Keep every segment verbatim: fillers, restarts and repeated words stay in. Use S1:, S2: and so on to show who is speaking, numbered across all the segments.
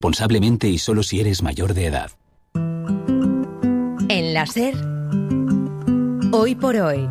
S1: Responsablemente y solo si eres mayor de edad.
S2: En la SER, Hoy por Hoy,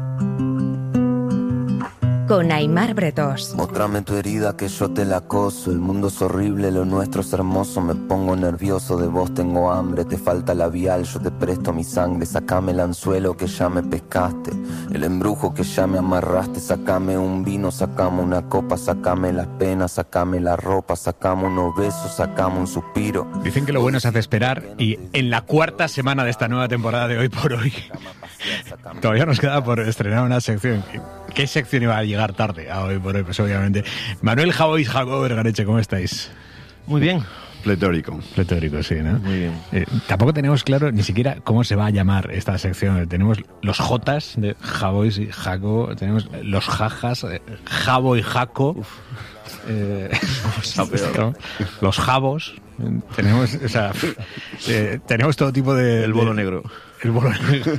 S2: con Aimar Bretós.
S3: Móstrame tu herida que yo te la acoso. El mundo es horrible, lo nuestro es hermoso. Me pongo nervioso, de vos tengo hambre. Te falta labial, yo te presto mi sangre. Sacame el anzuelo que ya me pescaste, el embrujo que ya me amarraste. Sacame un vino, sacame una copa. Sacame las penas, sacame la ropa. Sacame unos besos, sacame un suspiro.
S4: Dicen que lo bueno se hace esperar, y en la cuarta semana de esta nueva temporada de Hoy por Hoy todavía nos queda por estrenar una sección. ¿Qué sección iba a llegar tarde a Hoy por Hoy? Pues obviamente. Manuel Javois, Jacobo Vergareche, ¿cómo estáis?
S5: Muy bien.
S4: Pletórico. Pletórico, sí, ¿no?
S5: Muy bien.
S4: Eh, tampoco tenemos claro ni siquiera cómo se va a llamar esta sección. Tenemos los Jotas de Javois y Jaco, tenemos los Jajas, eh, Javo y Jaco. Uf. Eh, ¿no? Los Javos. Tenemos, o sea, eh, tenemos todo tipo de...
S5: El bolo
S4: de,
S5: negro.
S4: El bolo negro.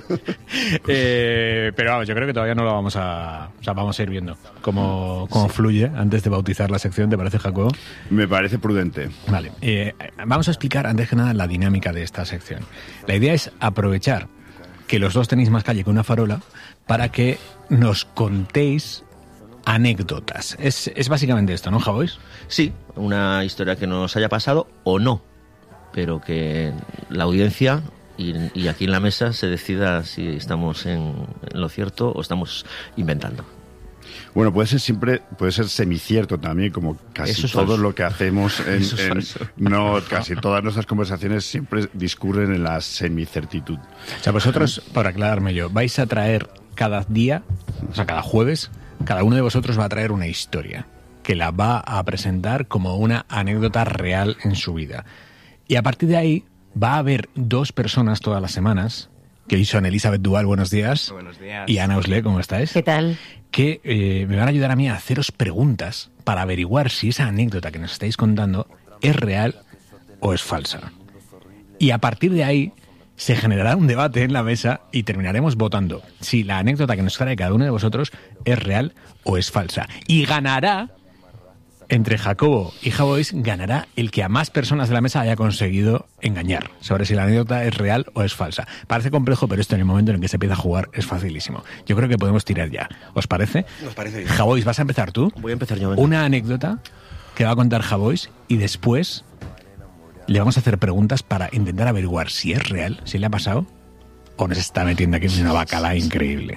S4: eh, pero vamos, yo creo que todavía no lo vamos a... O sea, vamos a ir viendo cómo, cómo sí. fluye antes de bautizar la sección. ¿Te parece, Jacobo?
S6: Me parece prudente.
S4: Vale. Eh, vamos a explicar, antes que nada, la dinámica de esta sección. La idea es aprovechar que los dos tenéis más calle que una farola para que nos contéis anécdotas. Es, es básicamente esto, ¿no, Javois?
S5: Sí, una historia que nos haya pasado o no, pero que la audiencia y, y aquí en la mesa se decida si estamos en, en lo cierto o estamos inventando.
S6: Bueno, puede ser siempre, puede ser semicierto también, como casi todo falso. Lo que hacemos en, en no, casi todas nuestras conversaciones siempre discurren en la semicertitud.
S4: O sea, vosotros, para aclararme yo, vais a traer cada día, o sea, cada jueves, cada uno de vosotros va a traer una historia que la va a presentar como una anécdota real en su vida. Y a partir de ahí va a haber dos personas todas las semanas, que hoy son Elizabeth Duval, buenos días.
S7: Buenos días.
S4: Y Ana Oslé, ¿cómo estáis?
S2: ¿Qué tal?
S4: Que eh, me van a ayudar a mí a haceros preguntas para averiguar si esa anécdota que nos estáis contando es real o es falsa. Y a partir de ahí se generará un debate en la mesa y terminaremos votando si la anécdota que nos trae cada uno de vosotros es real o es falsa. Y ganará, entre Jacobo y Javois, ganará el que a más personas de la mesa haya conseguido engañar sobre si la anécdota es real o es falsa. Parece complejo, pero esto en el momento en el que se empieza a jugar es facilísimo. Yo creo que podemos tirar ya. ¿Os parece?
S5: Nos parece bien.
S4: Javois, ¿vas a empezar tú?
S5: Voy a empezar yo. Venga.
S4: Una anécdota que va a contar Javois y después le vamos a hacer preguntas para intentar averiguar si es real, si le ha pasado o nos está metiendo aquí en una bacala increíble.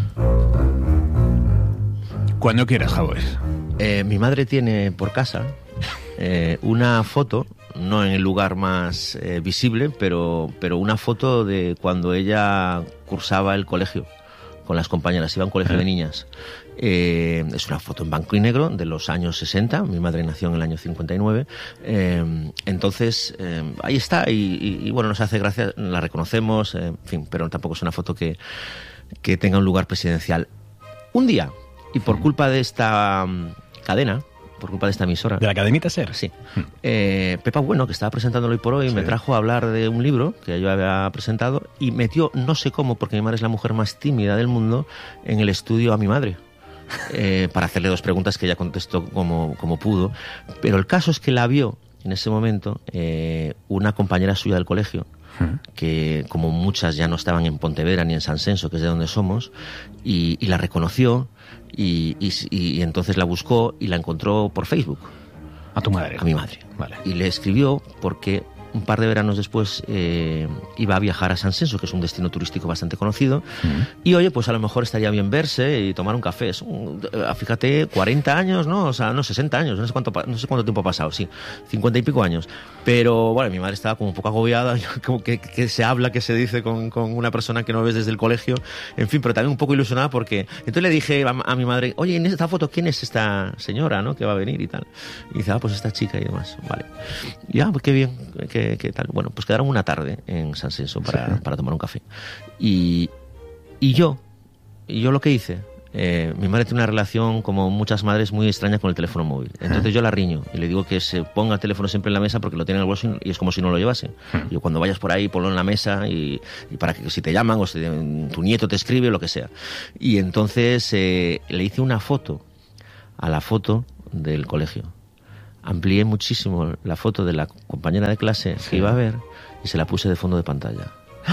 S4: Cuando quieras, Javois.
S5: Eh, mi madre tiene por casa eh, una foto, no en el lugar más eh, visible, pero, pero una foto de cuando ella cursaba el colegio con las compañeras, iba a un colegio de niñas. Eh, es una foto en blanco y negro de los años sesenta, mi madre nació en el año cincuenta y nueve, eh, entonces eh, ahí está y, y, y bueno, nos hace gracia, la reconocemos, eh, en fin, pero tampoco es una foto que, que tenga un lugar presidencial. Un día, y por culpa de esta um, cadena, por culpa de esta emisora...
S4: ¿De la cadenita SER?
S5: Sí. Eh, Pepa Bueno, que estaba presentándolo hoy por hoy, sí. Me trajo a hablar de un libro que yo había presentado y metió, no sé cómo, porque mi madre es la mujer más tímida del mundo, en el estudio a mi madre. Eh, para hacerle dos preguntas que ella contestó como, como pudo. Pero el caso es que la vio en ese momento eh, una compañera suya del colegio, que como muchas ya no estaban en Pontevedra ni en San Senso, que es de donde somos, y, y la reconoció y, y, y entonces la buscó y la encontró por Facebook.
S4: ¿A tu madre?
S5: A mi madre.
S4: Vale.
S5: Y le escribió porque un par de veranos después eh, iba a viajar a San Senso, que es un destino turístico bastante conocido, uh-huh. Y oye, pues a lo mejor estaría bien verse y tomar un café. Es un, fíjate, cuarenta años, ¿no? O sea, no, sesenta años, no sé cuánto, no sé cuánto tiempo ha pasado, sí, cincuenta y pico años. Pero, bueno, mi madre estaba como un poco agobiada, como que, que se habla, que se dice con, con una persona que no ves desde el colegio, en fin, pero también un poco ilusionada porque... Entonces le dije a, a mi madre, oye, en esta foto, ¿quién es esta señora, no? Que va a venir y tal. Y dice, ah, pues esta chica y demás. Vale. Ya, pues qué bien, qué ¿Qué, qué tal? Bueno, pues quedaron una tarde en San Senso para, sí. para tomar un café. Y, y yo, y yo lo que hice, eh, mi madre tiene una relación, como muchas madres, muy extraña con el teléfono móvil. Entonces yo la riño y le digo que se ponga el teléfono siempre en la mesa porque lo tiene en el bolso y es como si no lo llevase. Y yo, cuando vayas por ahí, ponlo en la mesa y, y para que si te llaman o si tu nieto te escribe o lo que sea. Y entonces eh, le hice una foto a la foto del colegio. amplié muchísimo la foto de la compañera de clase sí. que iba a ver y se la puse de fondo de pantalla.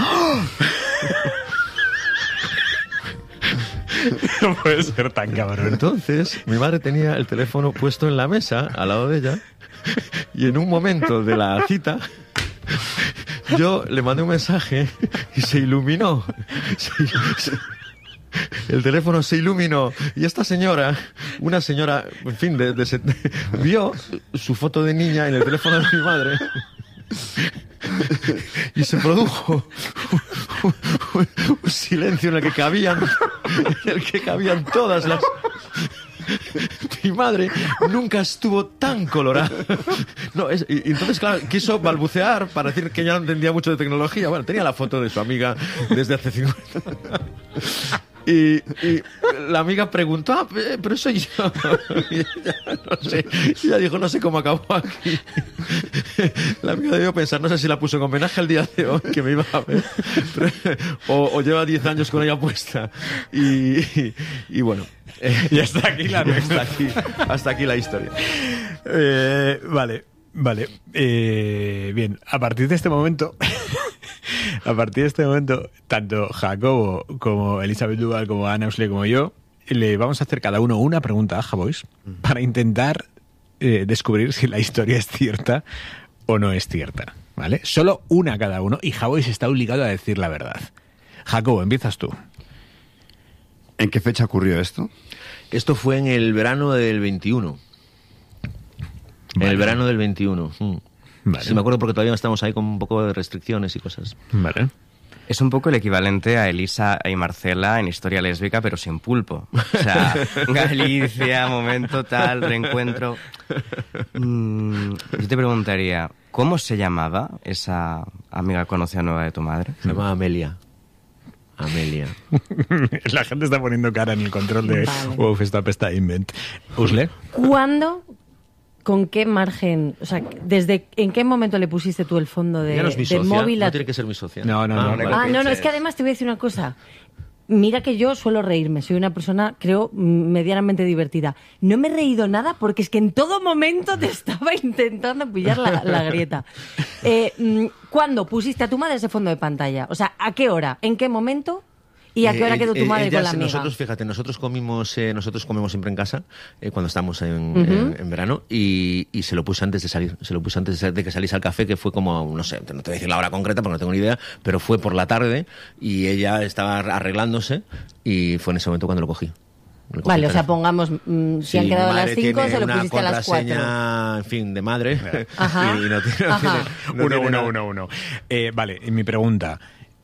S4: No puede ser tan cabrón.
S5: Entonces, mi madre tenía el teléfono puesto en la mesa, al lado de ella, y en un momento de la cita, yo le mandé un mensaje y se iluminó. Se, se, el teléfono se iluminó y esta señora, una señora, en fin, de, de, de, vio su foto de niña en el teléfono de mi madre. Y se produjo un, un, un silencio en el que cabían en el que cabían todas las... Mi madre nunca estuvo tan colorada. No, es, y, y entonces, claro, quiso balbucear para decir que ya no entendía mucho de tecnología. Bueno, tenía la foto de su amiga desde hace cincuenta. Y, y la amiga preguntó, ah, pero soy yo. Y ella, no sé, y ella dijo, no sé cómo acabó aquí. La amiga debió pensar, no sé si la puso en homenaje al día de hoy, que me iba a ver, pero, o, o lleva diez años con ella puesta. Y, y, y bueno.
S4: Eh, y hasta aquí la
S5: hasta aquí, hasta aquí la historia.
S4: Eh, vale, vale. Eh, bien, a partir de este momento... A partir de este momento, tanto Jacobo como Elizabeth Duval, como Ana Usle, como yo, le vamos a hacer cada uno una pregunta a Javois para intentar eh, descubrir si la historia es cierta o no es cierta, ¿vale? Solo una cada uno y Javois está obligado a decir la verdad. Jacobo, empiezas tú.
S6: ¿En qué fecha ocurrió esto?
S5: Esto fue en el verano del veintiuno.
S4: Vale.
S5: En el verano del veintiuno. Mm.
S4: Vale.
S5: Sí, me acuerdo porque todavía estamos ahí con un poco de restricciones y cosas.
S4: Vale.
S7: Es un poco el equivalente a Elisa y Marcela en Historia Lésbica, pero sin pulpo. O sea, Galicia, momento tal, reencuentro. Mm, yo te preguntaría, ¿cómo se llamaba esa amiga conocida nueva de tu madre?
S5: Se llamaba Amelia. Amelia.
S4: La gente está poniendo cara en el control de vale. Uf, esta pesta invent. ¿Usle?
S8: ¿Cuándo? ¿Con qué margen? O sea, ¿desde en qué momento le pusiste tú el fondo de,
S5: no es mi
S8: de
S5: socia,
S8: móvil? A...
S5: No tiene que ser mi socia.
S4: No, no,
S5: ah,
S4: no.
S8: Ah, no, no, es que además te voy a decir una cosa. Mira que yo suelo reírme, soy una persona, creo, medianamente divertida. No me he reído nada porque es que en todo momento te estaba intentando pillar la, la grieta. Eh, ¿Cuándo pusiste a tu madre ese fondo de pantalla? O sea, ¿a qué hora? ¿En qué momento? ¿Y a qué hora quedó tu
S5: eh,
S8: madre
S5: eh,
S8: con la amiga?
S5: Nosotros, fíjate, nosotros comimos, eh, nosotros comemos siempre en casa eh, cuando estamos en,
S8: Uh-huh.
S5: en, en verano y, y se lo puse antes de salir, se lo puse antes de, de que salís al café, que fue como, no sé, no te voy a decir la hora concreta porque no tengo ni idea, pero fue por la tarde y ella estaba arreglándose y fue en ese momento cuando lo cogí.
S8: Vale, o sea, pongamos, mmm, si sí, han quedado a las cinco, se lo pusiste a las cuatro.
S5: En fin, de madre.
S8: Ajá.
S5: Y no tiene, no
S8: Ajá.
S5: tiene, no
S4: uno,
S5: tiene
S4: uno,
S5: nada.
S4: uno, uno. Eh, vale, y mi pregunta...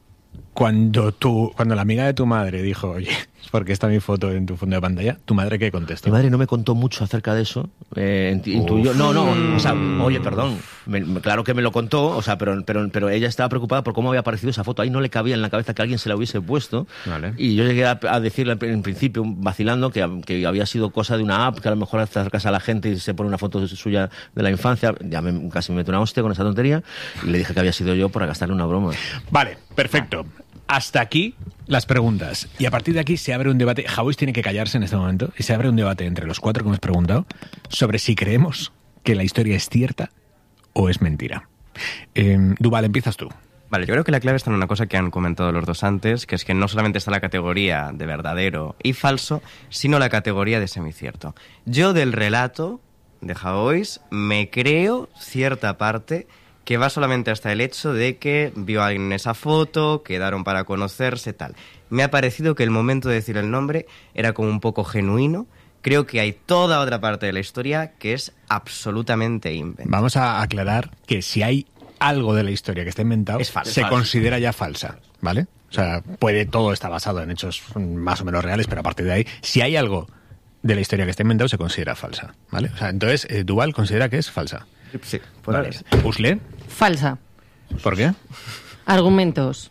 S4: Cuando tú, cuando la amiga de tu madre dijo, oye, ¿por qué está mi foto en tu fondo de pantalla? ¿Tu madre qué contestó?
S5: Mi madre no me contó mucho acerca de eso. Eh, intuyó, no, no, o sea, oye, perdón, me, me, claro que me lo contó, o sea, pero, pero, pero ella estaba preocupada por cómo había aparecido esa foto. Ahí no le cabía en la cabeza que alguien se la hubiese puesto.
S4: Vale.
S5: Y yo llegué a, a decirle en principio, vacilando, que, que había sido cosa de una app, que a lo mejor acercas a la gente y se pone una foto suya de la infancia. Ya me, casi me meto una hostia con esa tontería y le dije que había sido yo por gastarle una broma.
S4: Vale, perfecto. Hasta aquí las preguntas. Y a partir de aquí se abre un debate. Javois tiene que callarse en este momento. Y se abre un debate entre los cuatro que hemos preguntado sobre si creemos que la historia es cierta o es mentira. Eh, Duval, empiezas tú.
S7: Vale, yo creo que la clave está en una cosa que han comentado los dos antes, que es que no solamente está la categoría de verdadero y falso, sino la categoría de semicierto. Yo del relato de Javois me creo cierta parte que va solamente hasta el hecho de que vio a alguien en esa foto, quedaron para conocerse, tal. Me ha parecido que el momento de decir el nombre era como un poco genuino. Creo que hay toda otra parte de la historia que es absolutamente invent.
S4: Vamos a aclarar que si hay algo de la historia que está inventado,
S7: es falso,
S4: se
S7: es falso.
S4: considera ya falsa, ¿vale? O sea, puede, todo está basado en hechos más o menos reales, pero a partir de ahí, si hay algo de la historia que está inventado, se considera falsa, ¿vale? O sea, entonces, eh, Duval considera que es falsa.
S7: Sí, por
S4: Vale.
S7: ahí.
S4: ¿Usle?
S8: Falsa.
S4: ¿Por qué?
S8: Argumentos.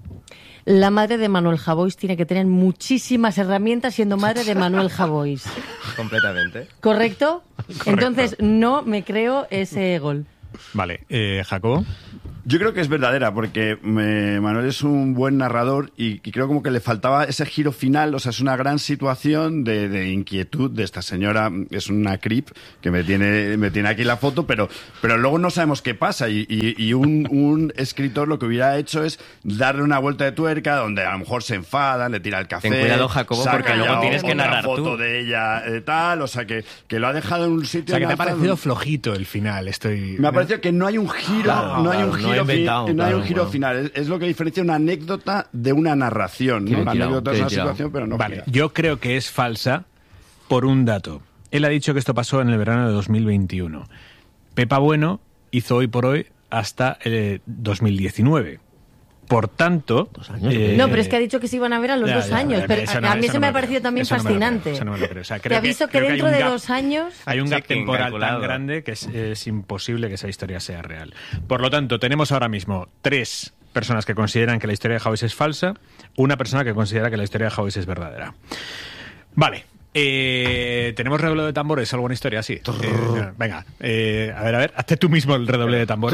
S8: La madre de Manuel Javois tiene que tener muchísimas herramientas siendo madre de Manuel Javois.
S7: Completamente.
S8: ¿Correcto? Entonces, no me creo ese gol.
S4: Vale, eh, Jacobo.
S6: Yo creo que es verdadera, porque me, Manuel es un buen narrador y, y creo como que le faltaba ese giro final. O sea, es una gran situación de, de inquietud de esta señora. Es una creep que me tiene, me tiene aquí la foto, pero, pero luego no sabemos qué pasa. Y, y, y un, un escritor lo que hubiera hecho es darle una vuelta de tuerca donde a lo mejor se enfadan, le tira el café.
S7: Ten cuidado, Jacobo, porque luego tienes que narrar
S6: foto
S7: tú.
S6: de ella, eh, tal. O sea, que, que lo ha dejado en un sitio.
S4: O sea, que te ha
S6: lanzado.
S4: parecido flojito el final. Estoy...
S6: Me ha parecido que no hay un giro,
S7: Claro,
S6: no hay un
S7: claro,
S6: giro,
S7: no he inventado,
S6: fi- no hay
S7: claro,
S6: un giro
S7: bueno.
S6: final. Es, es lo que diferencia una anécdota de una narración, ¿no?
S7: Qué
S6: La
S7: tirado,
S6: anécdota es
S7: qué
S6: una
S7: tirado.
S6: situación, pero no
S4: Vale,
S6: gira.
S4: yo creo que es falsa por un dato. Él ha dicho que esto pasó en el verano de dos mil veintiuno. Pepa Bueno hizo Hoy por Hoy hasta el dos mil diecinueve. Por tanto...
S5: Dos años,
S4: eh,
S8: No, pero es que ha dicho que se iban a ver a los
S4: ya,
S8: dos
S4: ya,
S8: años.
S4: ya,
S8: Pero
S4: eso
S8: a,
S4: no-
S8: a mí
S4: eso
S8: se
S4: no
S8: me
S4: me
S8: ha parecido
S4: creo,
S8: también
S4: eso no me lo creo,
S8: fascinante.
S4: eso no me lo creo. O sea,
S8: Te
S4: creo que-
S8: aviso que
S4: creo que hay
S8: dentro
S4: un
S8: de
S4: gap-
S8: dos años...
S4: Hay un gap
S7: Check-in
S4: temporal
S7: calculado.
S4: tan grande que es, es imposible que esa historia sea real. Por lo tanto, tenemos ahora mismo tres personas que consideran que la historia de Hawes es falsa, una persona que considera que la historia de Hawes es verdadera. Vale. Eh, ¿Tenemos redoble de tambores? ¿Alguna historia así? Eh, venga, eh, a ver, a ver, hazte tú mismo el redoble de tambores.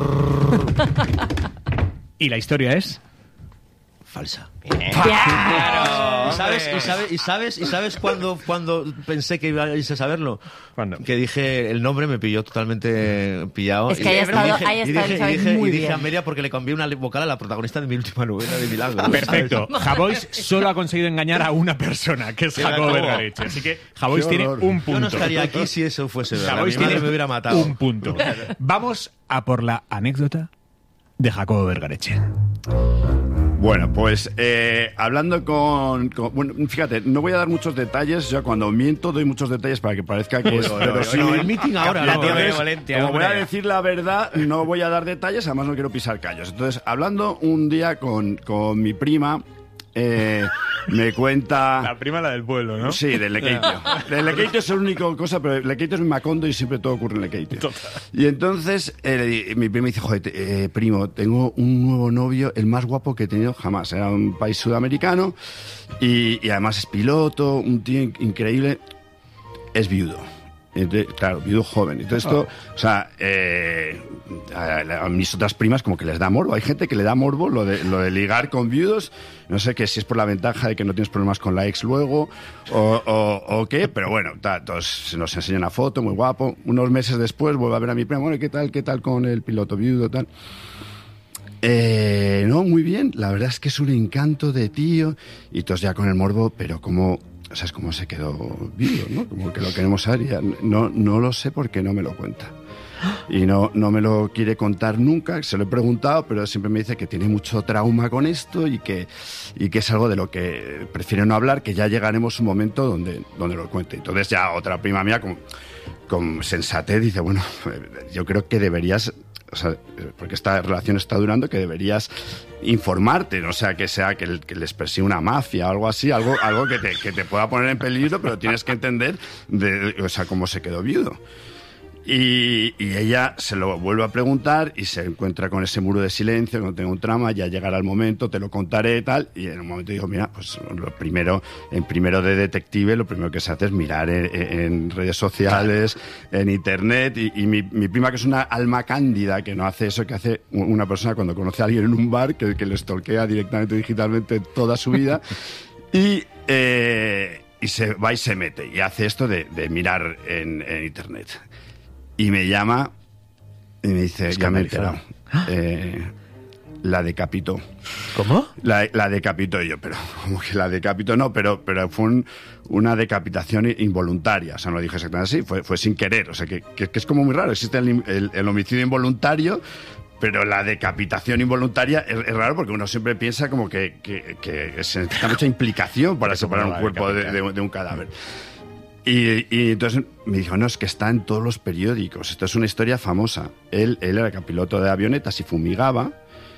S4: ¿Y la historia es?
S5: Falsa.
S7: Claro,
S5: ¿Y sabes, y sabes, y sabes, y sabes cuándo, cuándo pensé que ibais a saberlo?
S4: ¿Cuándo?
S5: Que dije, el nombre me pilló totalmente pillado.
S8: Es que
S5: Y-
S8: haya
S5: y
S8: estado-
S5: dije-
S8: haya
S5: y
S8: estado
S5: dije,
S8: Isabel
S5: y dije,
S8: muy
S5: y dije
S8: bien.
S5: a Meria porque le cambié una vocal a la protagonista de mi última novela de Milagro.
S4: Perfecto. Javois solo ha conseguido engañar a una persona, que es
S5: Sí,
S4: Jacobo
S5: Jacobo.
S4: Vergareche. Así que Javois
S6: Qué
S4: tiene
S6: horror.
S4: un punto.
S5: Yo no estaría aquí si eso fuese verdad.
S4: Javois
S5: Mi madre
S4: tiene
S5: me hubiera matado.
S4: un punto. Vamos a por la anécdota de Jacobo Vergareche.
S6: Bueno, pues eh, hablando con, con- Bueno, fíjate, no voy a dar muchos detalles. Yo cuando miento doy muchos detalles para que parezca que es verosímil.
S5: no, el meeting ahora,
S6: Entonces,
S5: no,
S7: hombre, Valencia,
S6: como voy a
S7: hombre.
S6: decir la verdad, no voy a dar detalles, además no quiero pisar callos. Entonces, hablando un día con, con mi prima, eh, me cuenta...
S4: prima, la del pueblo, ¿no?
S6: Sí, del Lekeitio. El Lekeitio es la única cosa, pero el Lekeitio es mi Macondo y siempre todo ocurre en Lekeitio. Y entonces eh, mi primo me dice, joder, te- eh, primo, tengo un nuevo novio, el más guapo que he tenido jamás. Era un país sudamericano y, y además es piloto, un tío in- increíble. Es viudo. Entonces, claro, viudo joven. Entonces esto, o sea, eh, a, a mis otras primas como que les da morbo. Hay gente que le da morbo lo de, lo de ligar con viudos. No sé que si es por la ventaja de que no tienes problemas con la ex luego o, o, o qué, pero bueno, ta, entonces nos enseña una foto, muy guapo. Unos meses después vuelvo a ver a mi prima, bueno, ¿qué tal, qué tal con el piloto viudo, tal? Eh, no, muy bien. La verdad es que es un encanto de tío. Y todos ya con el morbo, pero como... O sea, es como se quedó vivo, ¿no? Como que lo queremos saber. y ya No, no lo sé porque no me lo cuenta. Y no, no me lo quiere contar nunca. Se lo he preguntado, pero siempre me dice que tiene mucho trauma con esto y que, y que es algo de lo que prefiere no hablar, que ya llegaremos a un momento donde, donde lo cuente. Entonces ya otra prima mía con, con sensatez dice, bueno, yo creo que deberías... O sea, porque esta relación está durando, que deberías informarte, no sea que sea que, el- que les persigue una mafia o algo así, algo, algo que, te, que te pueda poner en peligro, pero tienes que entender de, o sea, cómo se quedó viudo. Y, y ella se lo vuelve a preguntar y se encuentra con ese muro de silencio, no tengo un trama, ya llegará el momento, te lo contaré tal. Y en un momento digo, mira, pues lo primero, en primero de detective, lo primero que se hace es mirar en, en redes sociales, en internet. Y, y mi, mi prima, que es una alma cándida, que no hace eso que hace una persona cuando conoce a alguien en un bar, que, que le stalkea directamente digitalmente toda su vida. Y... Eh, y se va y se mete y hace esto de, de mirar en, en internet. Y me llama y me dice, ya me he enterado. Eh, la decapitó.
S5: ¿Cómo?
S6: La, la decapitó y yo, pero como que la decapitó, no, pero, pero fue un- una decapitación involuntaria. O sea, no lo dije exactamente así, fue, fue sin querer. O sea, que, que, que es como muy raro. Existe el, el, el homicidio involuntario, pero la decapitación involuntaria es, es raro porque uno siempre piensa como que, que, que se necesita mucha implicación para separar un cuerpo de, de- de un cadáver. Y, y entonces me dijo, no, es que está en todos los periódicos. Esto es una historia famosa. Él, él era piloto de avionetas y fumigaba.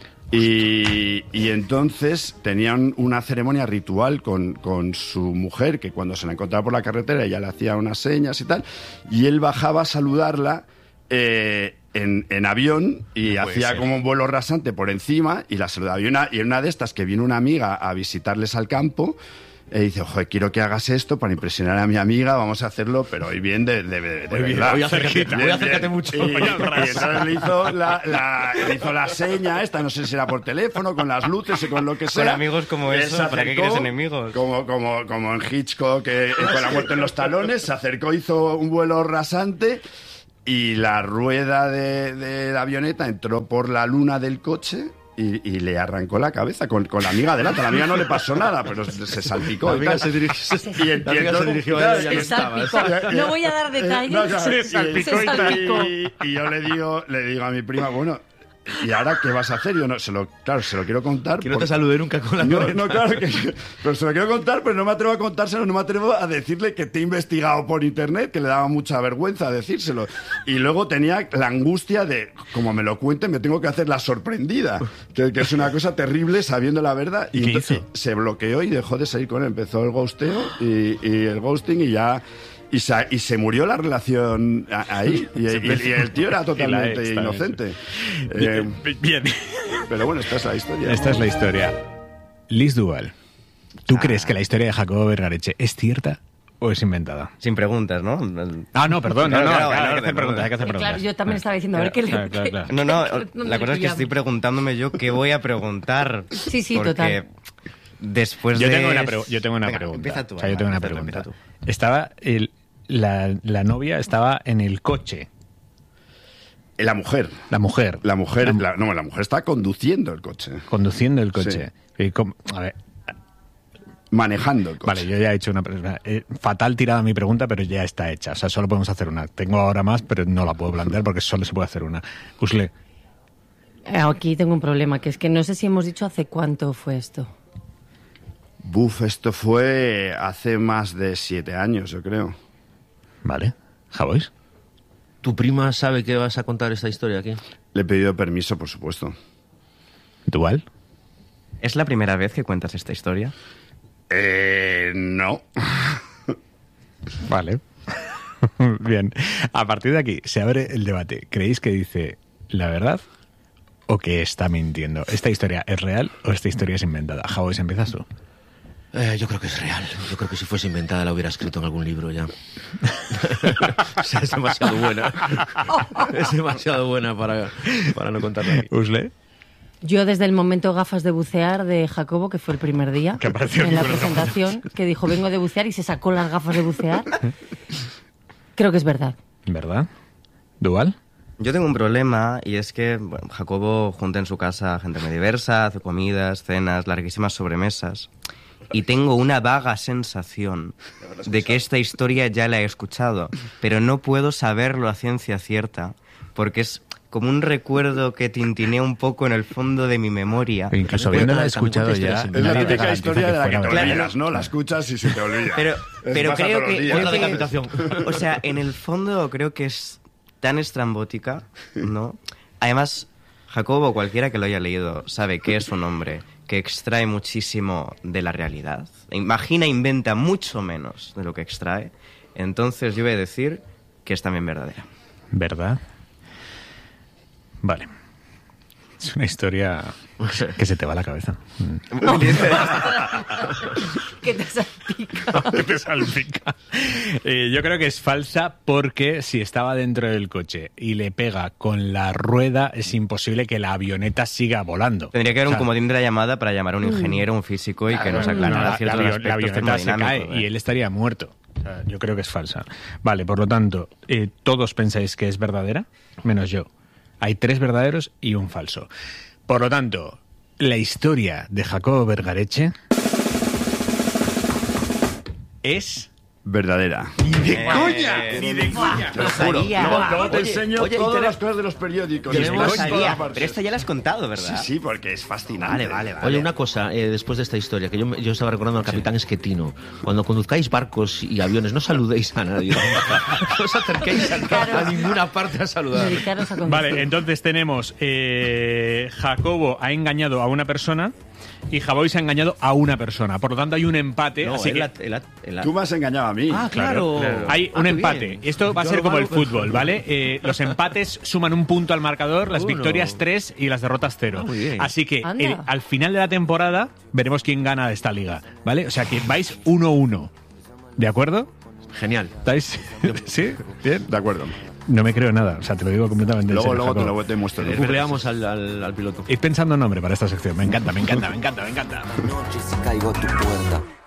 S6: Y, y entonces tenían una ceremonia ritual con, con su mujer, que cuando se la encontraba por la carretera ella le hacía unas señas y tal. Y él bajaba a saludarla eh, en, en avión y
S4: No puede
S6: hacía
S4: ser.
S6: como un vuelo rasante por encima y la saludaba. Y, una, y en una de estas que vino una amiga a visitarles al campo, Y dice, ojo, quiero que hagas esto para impresionar a mi amiga, vamos a hacerlo, pero hoy bien de, de, de, de
S5: bien,
S6: verdad.
S5: hoy acércate, hoy acércate mucho.
S6: Y, y, y entonces le hizo la, la, le hizo la seña esta, no sé si era por teléfono, con las luces o con lo que sea.
S7: Con amigos como
S6: Él
S7: eso,
S6: se
S7: ¿para qué
S6: acercó,
S7: quieres enemigos?
S6: Como, como, como en Hitchcock, eh, con la muerte en los talones, se acercó, hizo un vuelo rasante y la rueda de, de la avioneta entró por la luna del coche. Y, y le arrancó la cabeza con, con la amiga delante. A la amiga no le pasó nada, pero se, se salpicó.
S5: La amiga
S6: y
S5: se dirigió,
S6: y el,
S5: la amiga
S6: y
S5: se dirigió a ella, ya no
S8: Se
S5: estaba.
S8: salpicó. No voy a dar detalles.
S6: Eh, no, claro,
S8: Se
S6: y-
S8: salpicó
S6: y-
S8: y salpicó.
S6: y- y yo le digo, le digo a mi prima, bueno, ¿y ahora qué vas a hacer? Yo no, se lo, claro, se lo quiero contar.
S5: Que no te
S6: porque-
S5: saludé nunca con la
S6: No,
S5: cabeza.
S6: no, claro que pero se lo quiero contar, pero no me atrevo a contárselo, no me atrevo a decirle que te he investigado por internet, que le daba mucha vergüenza decírselo. Y luego tenía la angustia de, como me lo cuente, me tengo que hacer la sorprendida, que, que es una cosa terrible sabiendo la verdad.
S4: ¿Y qué
S6: entonces
S4: hizo?
S6: se bloqueó y dejó de salir con él. Empezó el ghosteo y, y el ghosting y ya... Y se, y se murió la relación a- ahí. Y, y- y el tío era totalmente
S4: Y la ex
S6: inocente.
S4: Bien,
S6: Eh,
S4: bien.
S6: pero bueno, esta es la historia.
S4: Esta es la historia. Liz Duval, ¿tú crees que la historia de Jacobo Vergareche es cierta o es inventada?
S7: Sin preguntas, ¿no?
S4: Ah, no, perdón, no,
S7: Claro,
S4: no,
S7: claro,
S4: claro, hay que
S7: en
S4: hacer
S7: orden,
S4: preguntas, hay que hacer
S8: Claro,
S4: preguntas.
S8: yo también estaba diciendo, a ver qué le...
S4: Claro, claro, claro.
S7: No, no,
S8: ¿Dónde
S7: la
S8: le
S7: cosa es que
S8: pillamos?
S7: estoy preguntándome yo qué voy a preguntar.
S8: Sí, sí,
S7: porque
S8: total.
S7: Después
S4: Yo
S7: de...
S4: tengo una, pregu- yo tengo una
S7: Venga,
S4: pregunta.
S7: Empieza tú.
S4: O sea, yo
S7: va,
S4: tengo una
S7: empieza tú,
S4: pregunta.
S7: empieza tú.
S4: Estaba el, la, la novia estaba en el coche.
S6: La mujer.
S4: La mujer.
S6: La mujer, la- no, la mujer está conduciendo el coche.
S4: Conduciendo el coche. Y como- a ver,
S6: Manejando el coche.
S4: vale, yo ya he hecho una pregunta. Eh, fatal tirada mi pregunta, pero ya está hecha. O sea, solo podemos hacer una. Tengo ahora más, pero no la puedo plantear porque solo se puede hacer una. Usle,
S8: Aquí tengo un problema, que es que no sé si hemos dicho hace cuánto fue esto.
S6: Buf, esto fue hace más de siete años, yo creo.
S4: ¿vale? ¿Javois?
S5: ¿Tu prima sabe que vas a contar esta historia aquí?
S6: Le he pedido permiso, por supuesto.
S4: ¿Dual?
S7: ¿Es la primera vez que cuentas esta historia?
S6: Eh, no.
S4: Vale. Bien. A partir de aquí se abre el debate. ¿Creéis que dice la verdad o que está mintiendo? ¿Esta historia es real o esta historia es inventada? Javois, empiezas tú.
S5: Eh, yo creo que es real. Yo creo que si fuese inventada la hubiera escrito en algún libro ya. O sea, es demasiado buena. Es demasiado buena para, para no contarla aquí.
S4: ¿Usle?
S8: Yo desde el momento gafas de bucear de Jacobo, que fue el primer día,
S4: Que apareció
S8: en la
S4: con las gafas.
S8: presentación, que dijo vengo de bucear y se sacó las gafas de bucear, creo que es verdad.
S4: ¿Verdad? ¿Dual?
S7: Yo tengo un problema y es que bueno, Jacobo junta en su casa gente muy diversa, hace comidas, cenas, larguísimas sobremesas. Y tengo una vaga sensación de que esta historia ya la he escuchado, pero no puedo saberlo a ciencia cierta, porque es como un recuerdo que tintinea un poco en el fondo de mi memoria.
S4: Pero incluso
S5: También
S4: habiéndola
S5: cuenta-
S4: escuchado
S5: también
S4: ya,
S5: cuenta
S6: Es la
S4: nadie te
S6: típica
S4: garantiza
S6: historia de la que
S4: fuera
S6: te
S4: verdad.
S6: olvidas, ¿no? La escuchas y se te olvida.
S7: Pero,
S6: Eso
S7: pero
S6: pasa
S7: creo
S6: todos los
S7: que...
S6: días.
S5: Otra
S7: creo que-
S5: decapitación.
S7: O sea, en el fondo creo que es tan estrambótica, ¿no? Además, Jacobo, cualquiera que lo haya leído, sabe que es un hombre que extrae muchísimo de la realidad. Imagina, inventa mucho menos de lo que extrae. Entonces yo voy a decir que es también verdadera.
S4: ¿Verdad? Vale. Es una historia que se te va a la cabeza.
S8: Que te salpica.
S4: Que te salpica. Eh, yo creo que es falsa porque si estaba dentro del coche y le pega con la rueda, es imposible que la avioneta siga volando.
S7: Tendría que haber
S4: O
S7: un
S4: sea,
S7: comodín de la llamada para llamar a un ingeniero, un físico y que nos
S4: no,
S7: aclarara
S4: la,
S7: ciertos
S4: la avio-
S7: aspectos
S4: la avioneta se cae
S7: termodinámicos, ¿eh?
S4: y él estaría muerto. O sea, yo creo que es falsa. Vale, por lo tanto, eh, todos pensáis que es verdadera, menos yo. Hay tres verdaderos y un falso. Por lo tanto, la historia de Jacobo Vergareche es...
S6: Verdadera.
S7: ¡De coña!
S6: ¡Ni de coña!
S7: Lo sabía.
S6: Luego, luego te
S7: Oye,
S6: enseño
S7: oye,
S6: todas
S7: y te-
S6: las cosas de los periódicos.
S7: Yo
S6: Está
S7: lo
S6: en
S7: sabía,
S6: todas partes.
S7: pero esta ya la has contado, ¿verdad?
S6: Sí, sí, porque es fascinante.
S7: Vale, vale, vale.
S5: Oye, una cosa, eh, después de esta historia, que yo, yo estaba recordando al capitán Esquetino. Cuando conduzcáis barcos y aviones, no saludéis a nadie. No os acerquéis a, a ninguna parte a saludar.
S8: Dedicaros a conducir.
S4: Vale, entonces tenemos eh, Jacobo ha engañado a una persona y Javois ha engañado a una persona. Por lo tanto, hay un empate.
S5: No,
S4: así
S5: él
S4: que...
S5: ha- él ha- él ha-
S6: Tú me has engañado a mí. mí.
S5: Ah, claro.
S4: Claro. Hay un
S5: Ah, qué
S4: empate.
S5: bien.
S4: Esto va a
S5: Yo
S4: ser
S5: lo
S4: como el
S5: malo,
S4: fútbol, ¿vale? Eh, los empates suman un punto al marcador, las
S5: Uno.
S4: victorias tres y las derrotas cero.
S5: Ah, muy bien.
S4: Así que
S8: Anda.
S4: el- al final de la temporada veremos quién gana de esta liga, ¿vale? O sea que vais uno uno. ¿De acuerdo?
S5: Genial.
S4: ¿Estáis? ¿Sí? ¿Bien?
S6: De acuerdo.
S4: No me creo nada, o sea, te lo digo completamente en
S6: Luego,
S4: serio,
S6: luego te
S4: Jacobo.
S6: lo te muestro.
S5: Eh, Googleamos al, al, al piloto.
S4: Id pensando en nombre para esta sección. Me encanta, me encanta, me encanta, me encanta.
S3: Noche si caigo a tu puerta.